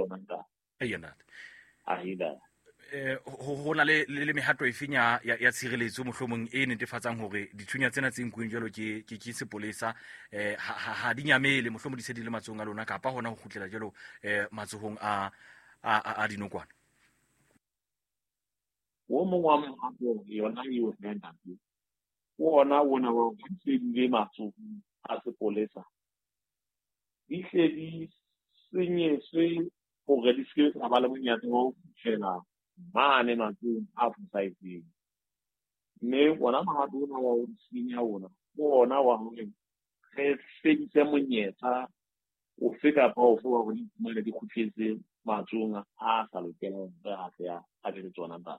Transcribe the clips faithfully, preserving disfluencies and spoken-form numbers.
yona nka e yena a hila eh ho na le le mehato e fenya ya ya tshireletso mohlomong e netefatsang hore dithunya tsena tse nkuweng jalo ke ke ke sepolesa eh ha ha di nyamele mohlomong di se di le matsong a lona kapa hona ho khutlela jalo eh matsohong a a a dinokwana wo mongwe wa mehato yona eo re nna ke wona wona wa go tsile matsohong a sepolesa di hle di senyetswe gore di se a ba le monyetla wa go fitlhela mane matsong a fosahetseng mme bona mahato ona wa go senya ona bona wa gore ge feditse monyetla o fe kapa o fe wa go iphumana di khutletse matsong a sa lokelang ge a se a le tsona ba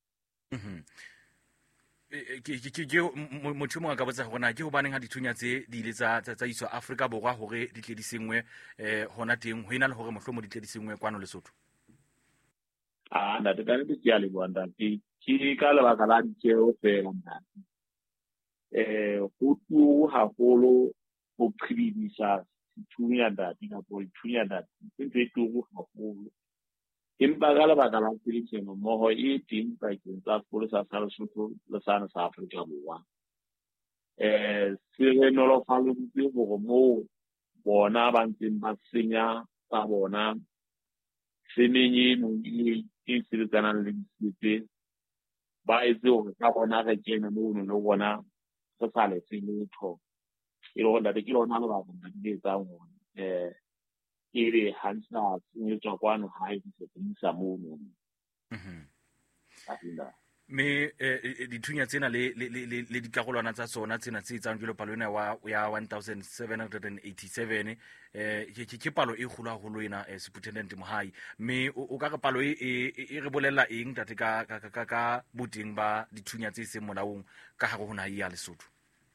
ke ke ke motho mo ka botsa gona ke go baneng ha dithunya tse di ile tsa tsa iswa Afrika Borwa hore di tle di sengwe eh hona teng ho ina le hore mohlomo di tle di sengwe kwano Lesotho ah nda te kana di ya le banda ke ke ka le ba ka la ditjeo fela nna eh go tu ha holo go khidisa dithunya nda di ka bo dithunya nda tse tu go ha holo empa ka le ba ka la tseno mo e teng ba ke tsa polo sa sa Lesotho le sana sa Afrika Borwa eh se re no lo fa le go mo bona ba ntseng ba senya ba bona semenyi mo di se tsana le ditse ba itse go ka bona ga kena mo no no bona go sa le tsetho e lo nda ke lo na ba bona di tsa mo eh e re hansa tsene tswa kwano ha e se tsa mo no mhm atinda me dithunya tsena le le le dikarolwana tsa tsona tsena tse tsang jalo palo ena wa ya one thousand seven hundred eighty-seven eh ke ke palo e kholo haholo ena Superintendent Mohai me o ka re palo e e re bolella eng tate ka ka ka boteng ba dithunya tse se molaong ka hare hona ya Lesotho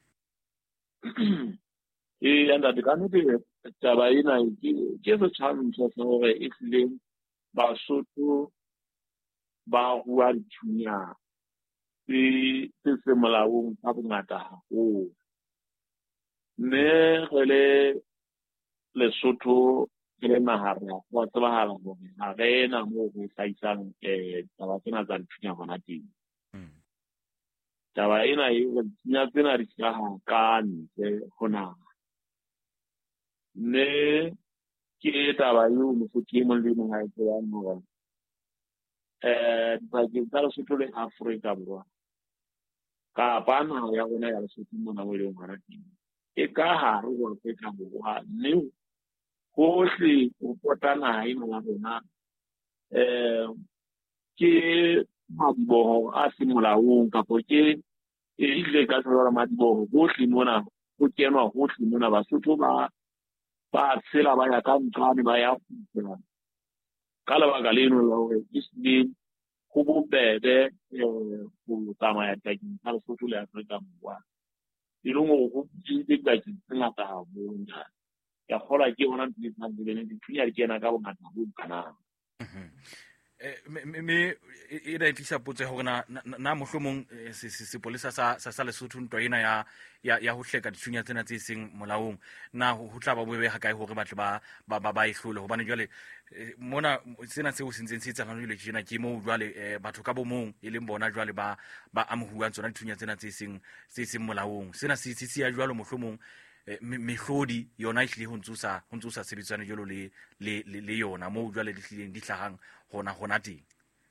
e anda de kana de taba ina ke ke se tshwantsho sa hore e tlile ba Sotho ba bua dithunya se se molaong ka bongata haholo mme re le Lesotho ke le mahara wa tsebahala hore ha rena mo go saisang eh taba tsena tsa dithunya hona teng taba ena e re dithunya tsena di hlaha ka ntle hona mme ke taba eo mo ke mo le mo ha e tsaya mo eh ba ke tsa Lesotho le Afrika Borwa ka bana ya bona ya Lesotho mo na mo le ngwana teng e ka hare go Afrika Borwa mme go se o potana ina la bona eh ke madiboho a simolaong ka ke e ile ka tsora madiboho go hlimona go kenwa go hlimona ba Sotho ba ba tsela ba ya ka ntlwane ba ya fula ka le ba ga leno la hore isni go bobebe eh go tsamaya taking ka Lesotho le Afrika Borwa e le mo go ditse ka tsena ta ha bona ya gola ke bona ditse di bene di thunya di kena ka bongata bo kana eh me e da tlisa potse hore na na mohlomong se sepolesa sa sa Lesotho ntwa ena ya ya ya ho hleka dithunya tsena tse seng molaong na ho tla ba bobe ha kae hore batho ba ba ba ihlole hobane jwale mona sena se o sentseng se tsang le jena ke mo jwale batho ka bo mong e leng bona jwale ba ba amohuang tsona dithunya tsena tse seng tse seng molaong sena se se ya jwalo mohlomong mehlodi yona ihle ho ntsusa ho ntsusa sebetsana jolo le le le yona mo jwale di hlileng di hlahang hona hona teng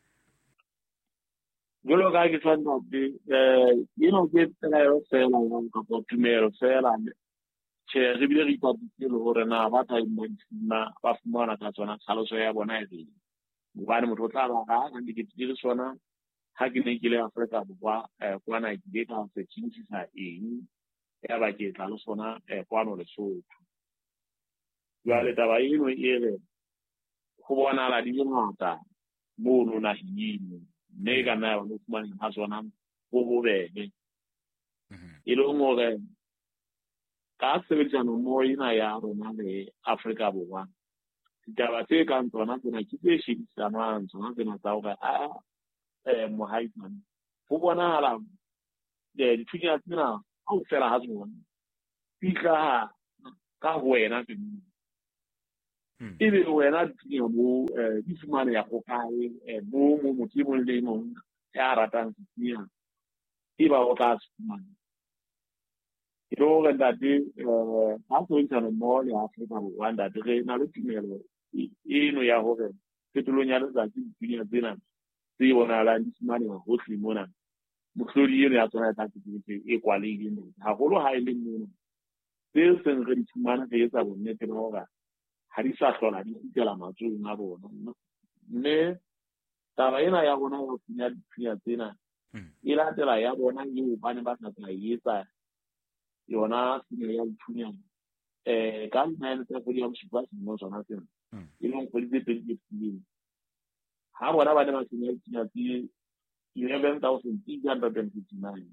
jolo ga ke tsana di eh ino ke tsela yo fela ngam ka po tumero fela che re bile ri pa ditlo hore na ba ta imana ba fumana ka tsona tlhaloso ya bona e dile bobane motho tla ba ga ke di dire sona ha ke ne ke le Afrika Borwa kwana ke di ka se tshintshisa eng ya ba ke tla lo sona kwano Lesotho ya le taba eno e re go bona la di ngata mo no na hini ne ga na no fumana ha sona go bobebe e le ngore ka sebetsano mo ina ya rona le Afrika Borwa ditaba tse ka tsona tsena ke tse shebisana tsona tsena tsa hore a eh Mohaisman go bona hala de dithunya tsena au fela ha tsona fihla ka wena ke e be wena dithunya mo di fumane ya go kae mo mo motho le mong ya ratang dithunya e ba o tla fumana e lo re ntate ha go intana mo le Afrika Borwa ntate re na le tumelo eno ya hore fetolong ya letsatsi dithunya tsena tse bonalang di fumane go hle mona mohlodi eno ya tsona tsa dithunya e kwalehileng haholo ha e le mona se seng re di fumana re etsa bonnete ba hore ha di sa hlola di fitela matsohong a bona mme taba ena ya bona go tsenya dithunya tsena e latela ya bona eo ba ne ba sa tla etsa yona sene ya dithunya eh ka nna tsa go di amsupa seno tsona tsena e leng go di tse tse ha bona ba ne ba tsenya dithunya tse eleven thousand eight hundred fifty-nine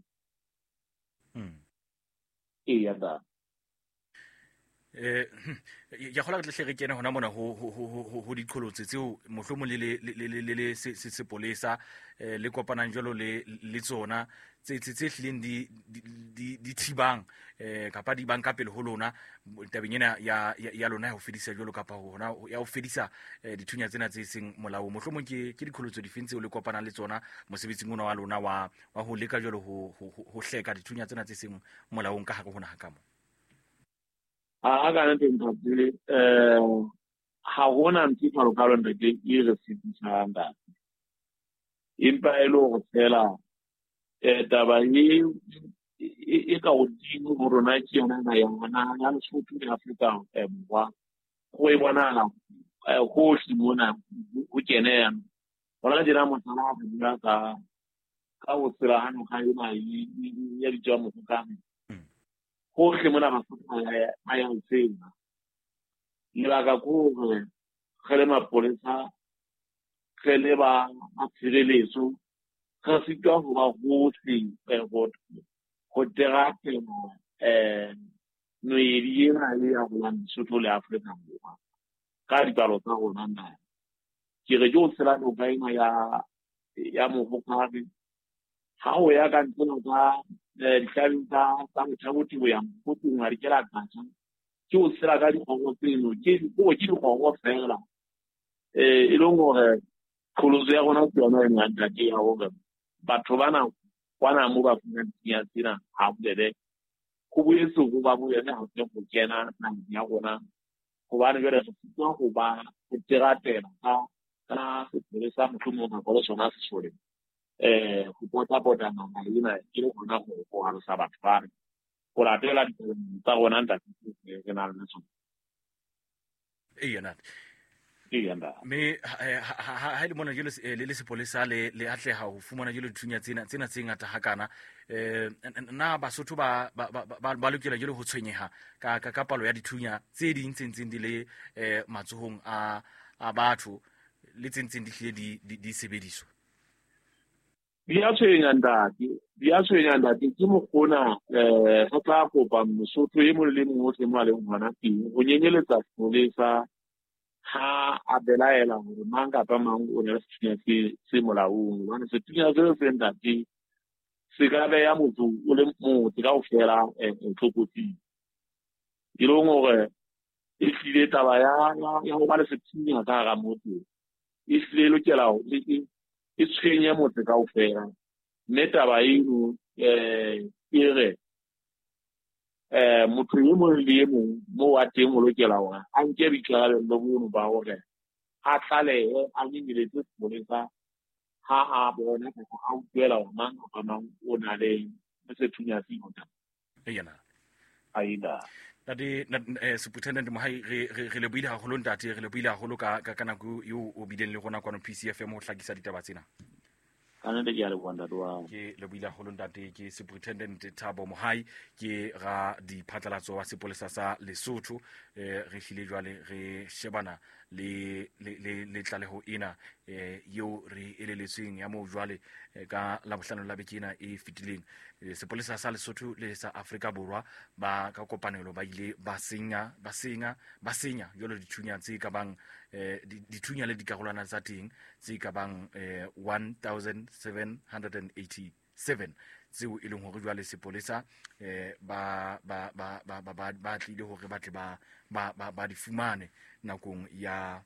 e ya da eh ya gola ke tle re kene hona mona ho ho ho ho diqholotse tseo mohlomo le le le se se polisa le kopanang jolo le le tsona tse tse hlileng di di di thibang eh kapa di banka pele ho lona tabenyena ya ya lona ho fedisa jolo kapa hona ya ho fedisa dithunya tsena tse seng molao mohlomo ke ke diqholotse di fintse o le kopanang le tsona mosebetsing ona wa lona wa wa ho leka jolo ho ho hleka dithunya tsena tse seng molaong ka hare hona hakamo a ga nne ntse eh ha hona ntse tlo ka lona ke e re fitisa impa e lo go tsela eh taba e e ka o dimo go rona ke yona na ya ngwana ya Lesotho le Afrika e mwa go e bona na go simona go kenea bona dira motsana go dira ka ka o tsela hano ga ina ya di tšwa mo ka go hle mona ba fotsa ya ya tsena le ba ka go re gele mapolisa gele ba a tshireletso ga se ka go ba go tsi go go dira temo eh no iriena le ya go la Lesotho le Afrika Borwa ka di palo tsa rona nna ke re jo tsela no ba ina ya ya mo go ka ha o ya ka ntse ka ditlhabisa tsa mothabuti go ya go tungwa di kela katsa ke o sela ka di go tseno ke go ke go go fela eh e lo gore kholozo ya gona ke yona e ngata ke ya go batho bana kwana mo ba funa ya tsena ha bobele go boetse go ba bo yena ha se go kena na ya gona go ba ne re se tswa go ba go tiratela ka ka se le sa motho mo ga go sona se sore eh go pota pota na ina ke go na go go ha sa batho ba re go latela tsa gona nta ke na le tsona e yana e yana me ha ile mona jelo le le sepolisa le le atleha ho fumana jelo dithunya tsena tsena tse ngata hakana eh na Basotho ba ba lokela jelo ho tshwenyeha ka ka palo ya dithunya tse ding tsentseng di le eh matsohong a a batho le tsentseng di hle di di sebediswa di a tshwenya ndati di a tshwenya ndati ke mo gona eh go tla go ba Mosotho e mo le mo tle mo le ngwana teng go nyenyeletsa polisa ha a belaela gore manga pa mang o ne se se se molaong bona se tunya se se ndati se ka be ya motho o le mo tla o fela e tlhokoti ilo ngore e file taba ya ya go ba le se tunya ka ga motho e file lo kela o e tshwenya motho ka o fela mme taba eno eh ire eh motho yo mo le mo mo wa teng o lokela wa a nke bitlale lo bono ba hore a tlale a nyeletse polisa ha a bona ka a utlwela wa mang ka mang o na le se thunya tsino ta e yana aida tadi superintendent mo hai re re le buile haholo ntate re le buile haholo ka ka kana go yo o bileng le gona kwa P C F M ho hlakisa ditaba tsena kana le ya le bonda doa ke le buile haholo ntate ke superintendent Thabo Mohai ke ga di phatlalatso wa sepolesa sa Lesotho eh re hlile jwale re shebana le le le tlaleho ena eh yo re eleletsweng ya mo jwale ka la bohlano la bekena e fitileng sepolesa sa Lesotho le sa Afrika Borwa ba ka kopanelo ba ile ba senya ba senya ba senya jolo dithunya tse ka bang eh dithunya le dikarolwana tsa teng tse ka bang one thousand seven hundred eighty seven tseo e leng hore jwale sepolesa eh ba ba ba ba ba ba tlile hore ba tle ba ba ba di fumane nakong ya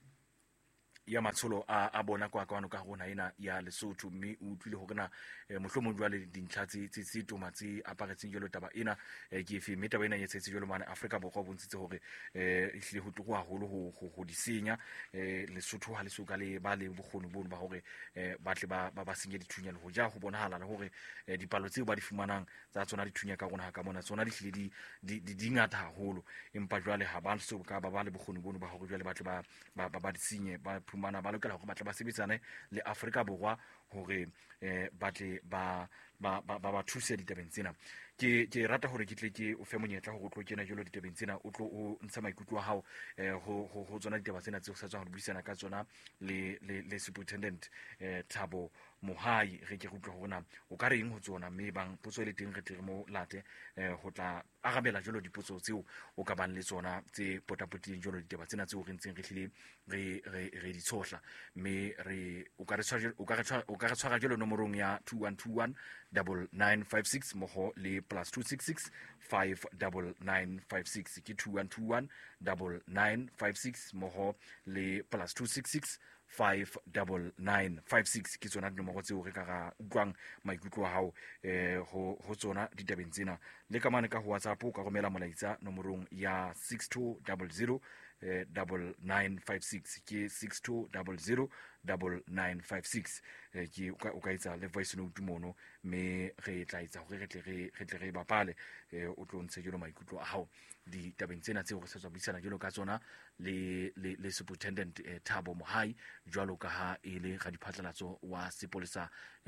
ya matsholo a a bona kwa kwano ka gona ina ya Lesotho, mme o utlwile go kana mohlomong jwale dintlha tse tse toma tse aparetseng jalo taba ena ke efe mme taba ena e tsetse jalo mana Afrika Borwa bontshitse hore eh ehlile go tloga haholo ho go di senya eh Lesotho ha le soka le ba le bokgoni bono ba hore eh ba tle ba ba senye dithunya le ho ja go bonahala le hore dipalo tseo ba di fumanang tsa tsona dithunya ka gona ka mona tsona di hlile di di di ngata haholo, empa jwale ha ba so ka ba ba le bokgoni bono ba hore jwale ba tle ba ba ba di senye ba mana ba lokela go batla ba sebetsane le Afrika Borwa hore eh batle ba ba ba ba thuse ditabeng tsena. ke ke rata hore ke tle ke o fe monyetla hore o tlo kena jolo ditabeng tsena, o tlo o ntsha maikutlo a hao eh ho ho tsona ditaba tsena tse o sa tswa ho buisana ka tsona le le le superintendent eh Thabo Mohai. Re ke utlwa hona o ka reng ho tsona, mme bang potso le teng re tle mo late eh ho tla arabela jolo dipotso tseo o ka bang le tsona tse potapoting jolo ditaba tsena tseo re ntseng re hlile re re re di tshohla, mme re o ka re tshwara o ka re tshwara o ka re tshwara jolo nomorong ya two one two one nine nine five six moho le plus two six six five nine nine five six ke two one two one nine nine five six moho le plus two six six five nine nine five six ke tsona dinomoro tseo re ka ga utlwang maikutlo a hao eh ho ho tsona ditabeng tsena. Le ka mane ka ho WhatsApp o ka romela molaetsa nomorong ya six two zero zero nine nine five six ke six two zero zero nine nine five six ke o ka etsa le voice note mono, me re tla etsa hore re tle re re tle re bapale o tlo ntse jolo maikutlo a hao di tabeng tsena tseo re sa tswa buisana jolo ka tsona le le le superintendent Thabo Mohai jwalo ka ha e le ga diphatlalatso wa sepolesa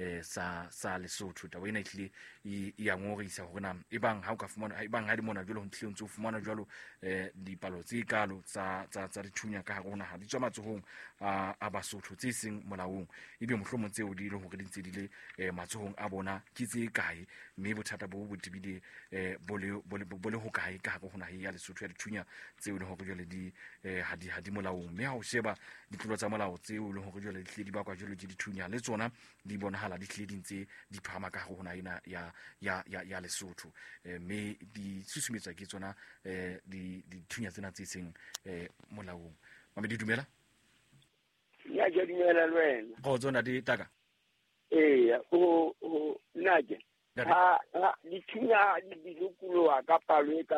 sa sa Lesotho. Taba ena itlile e ya ngorisa hore na e bang ha o ka fumana e bang ha di mona jolo ho ntlile ntse o fumana jwalo eh dipalo tse kalo tsa tsa tsa dithunya ka gona ha di tswa matsohong a a Basotho tse seng molaong, ebe mohlomong tseo di ile hore di ntse di le matsohong a bona ke tse kae, mme bothata bo bo tibile eh bole bole ho kae ka go hona ya Lesotho ya dithunya tseo le hore jole di ha di ha di molaong, mme ha o sheba ditlolo tsa molao tseo le hore jole di hle di ba kwa jole di dithunya le tsona di bonahala di hle di ntse di phama ka go hona ina ya ya ya ya Lesotho, mme di susumetsa ke tsona eh di dithunya tsena tse seng eh molaong. Mame di dumela ya je dumela lwena go tsona di taka eh o o naje ha dithunya di dizukulo ka palo e ka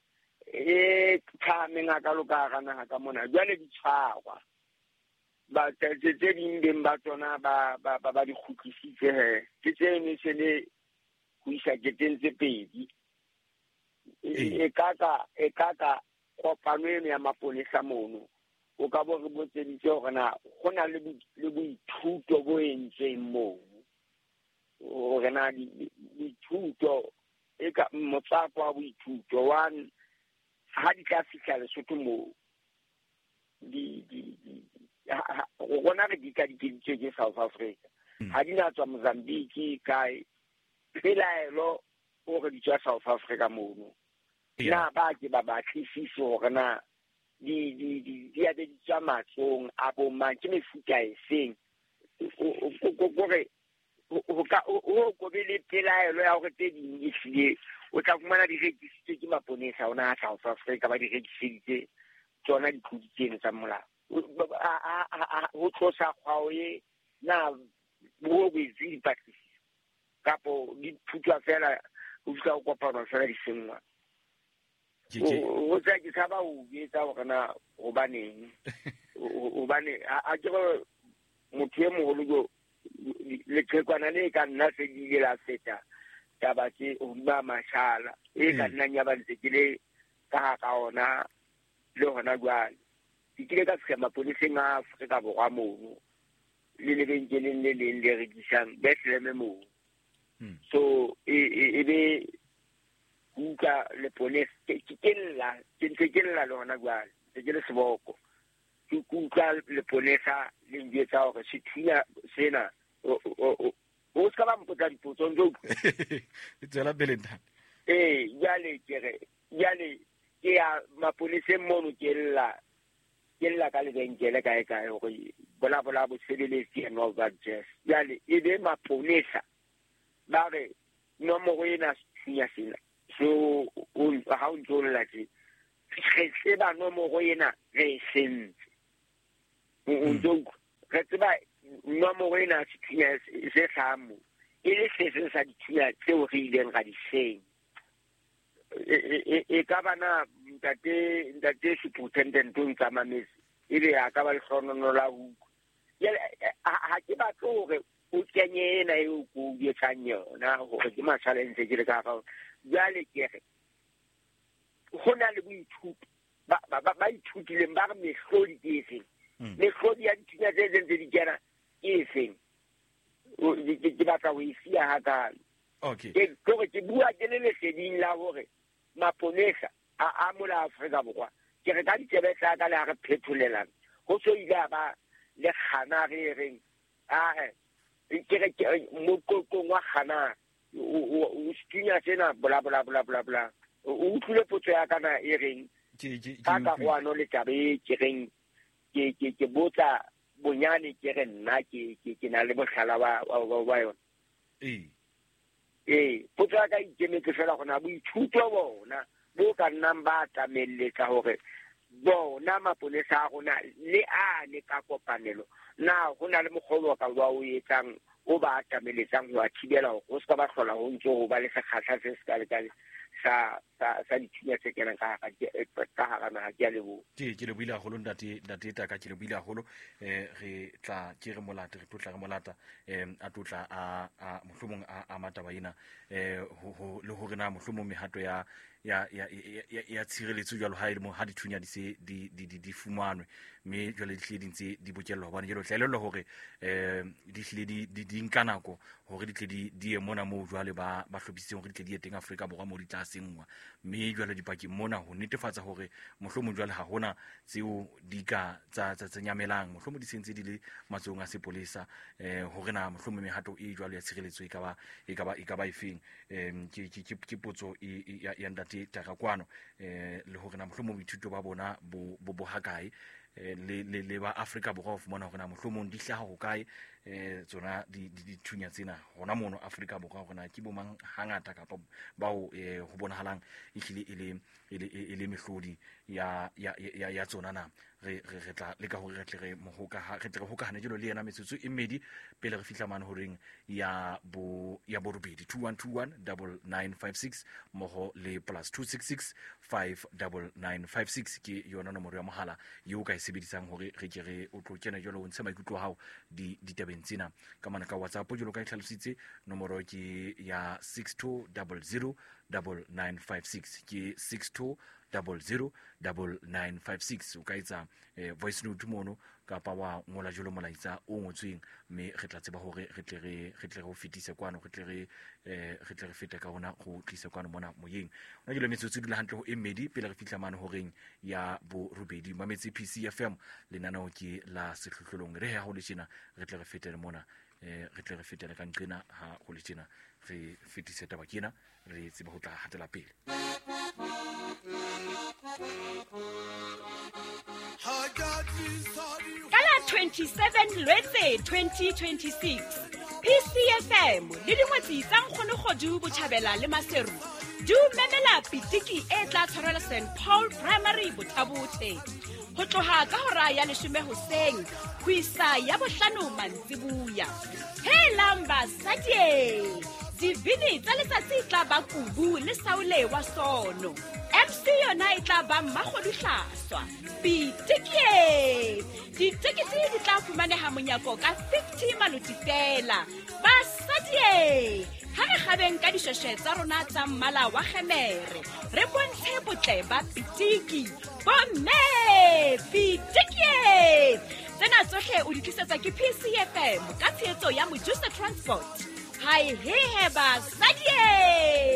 e thameng ka lokara na ka mona jwale di tshwarwa ba tse tse ding ba tsona ba ba ba di khutlisitse he ke tse ne se le go isa keteng tse pedi e kaka e kaka kopano ya maponesa mono o ka bo re botse ditse gore na go na le le boithuto bo entseng moo gore na boithuto e ka motsako wa boithuto one ha di ka fihla Lesotho moo di di go gona re di ka di ke South Africa ha di na tswa Mozambique kae pelaelo o re di tswa South Africa moo na ba ke ba ba tlisise gore na di di di di a di tswa matsong a bo mang ke mefuta e seng o gore o ka o go be le pelaelo ya gore te di ngitlile o tla fumana di rekisitse ke maponesa ona a South Africa ba di rekisitse tsona di khuditseng tsa molao ho tlosa kgwao e na bo bezili patlisiso kapo di phutwa fela o fika go kopana fela di sengwa o tsa ke sa ba o etsa gore na go baneng o bane a ke go motho e mogolo go le tshekwana le ka nna se di ile la feta taba ke o ba mashala e ka nna nya ba ntse ke le ka ka ona le hona jwale ke ile ka tsema poliseng a Afrika Borwa moo le le benkeleng le le le rekisang betleme moo so e be uka le police ke ke la ke ke la lona jwale ke le seboko ke kuka le police le ngeta gore se thuya sena o o o ska ba mpotsa dipotso ntse e tsela belenta eh yale kere yale ke ya mapolise mono ke la ke la ka le benkele kae kae gore bola bola bo sebeletse no that just yale e be mapolisa ba re nomoro ena sethunya sena so ha o ntso lla tse re tseba nomoro ena re sentse o ntso re tseba nomoro ena sethunya se hlamo e le se se sa dithunya tseo re ileng ga di seng e ka bana ntate ntate superintendent o ntsa mametse e be a ka ba le hlonono la ho ha ke ba tlo o kenye ena e o go yetsang yona gore ke ma-challenge ke le ka ga jale ke re go na le boithuti ba ba ithutileng ba re mehlodi ke efeng mehlodi ya dithunya tse tse di kena ke efeng ke batla go e sia ha kalo okay ke gore ke bua ke le leseding la gore maponesa a mola Afrika Borwa ke re ka ditebe tsa ka le ha re phetholelana go so ile ba le khana re reng a ke re mo kokong wa khana o stinya tsena bla bla bla bla bla o utlwile potso ya kana e reng ka ka go ano le tabe ke reng ke ke ke botsa bonyane ke re nna ke ke na le bohlala wa wa yona eh eh potso ya ka ikemetse fela gona boithuto bona bo ka nnang ba tamelletsa hore bona maponesa a gona le a le ka kopanelo na go na le mogolo ka wa o etsang o ba tameletsang go a thibela go se ka ba hlola go ntse go ba le sekgatlha se se ka lekane sa sa sa dithunya tse kenang ka ga ka ga na ke le bo ke ke le buile haholo ntate ntate ta ka ke le buile haholo eh re tla ke re molata re tlotla re molata em a tlotla a a mohlomong a mataba ina eh le ho rena mohlomong mehato ya ya ya ya tshireletso jalo ha ile mo ha dithunya di se di di di fumanwe me jwale di hle di ntse di bokellwa hobane jelo tlaelelo hore eh di hle di di nkanako hore di tle di di mona mo jwale ba ba hlobisitseng hore di tle di eteng Afrika Borwa mo di tla sengwa me jwale dipaki mona ho netefatsa hore mohlomong jwale ha hona tseo di ka tsa tsa nyamelang mohlomong di sentse di le matsong a sepolesa eh hore na mohlomong mehato e jwale ya tshireletso e ka ba e ka ba e ka ba efeng em ke ke ke potso ya ndate takakwano eh le hore na mohlomong ithuto ba bona bo bo hakae le le le ba Afrika Borwa of mona hore na mohlomong di hlaha ho kae eh tsona di di thunya tsena hona mono Afrika Borwa hore na ke bo mang hangata kapa bao eh ho bonahalang ehlile ile ile ile mehlodi ya ya ya tsona na re re tla le ka hore re tle re mohoka re tle re hokahane jelo le yena metsotso e mmedi pele re fihla mane horeng ya bo ya bo robedi two one two one nine nine five six moho le plus two six six five nine nine five six ke yona nomoro ya mohala yo ka e sebedisang hore re ke re o tlo kena jelo o ntsha maikutlo hao di ditabeng tsena ka mana ka WhatsApp jelo ka itlhalositse nomoro ke ya six two zero zero nine nine five six ke six two zero zero nine nine five six o ka etsa eh, voice note mono ka pa wa ngola jolo molaitsa o ngotsweng me re tla tseba hore re tle re re tle go fetise kwano re tle re eh re tle re fete ka ona go tlisa kwano mona moyeng ona jelo metsotso dile hantle go emedi pele re fitla mane horeng ya bo robedi mametse P C F M le nana o ke la sehlohlolong re ha go le tsena re tle re fetele mona eh re tle re fetele ka nqena ha go le tsena re fetise taba kena re tseba go tla hatela pele Kala twenty-seven Lwetse twenty twenty-six P C F M le dingwetsi tsa nkgone godu botjhabela le maseru du memela pitiki e tla tshwarela Saint Paul Primary Botabothe ho tloha ka hora ya leshome hoseng ho isa ya bohlano mantsibuya he lamba sadie Divini tsa letsatsi tla ba kubu le saule wa sono M C yona e tla ba mmagodihlaswa Pitiki ditikiti di tla fumaneha monyako ka fifty maluti fela ba sadie ha re gabeng ka disheshe tsa rona tsa mmala wa gemere re bontshe botle ba pitiki bomme pitiki tsena tsohle o di tlisetsa ke P C F M ka tshetso ya Mojusa Transport Hi, hey, ba sadie.